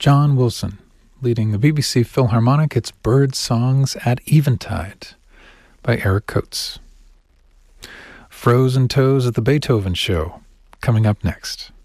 John Wilson, leading the BBC Philharmonic, it's Bird Songs at Eventide by Eric Coates. Frozen Toes at the Beethoven Show, coming up next.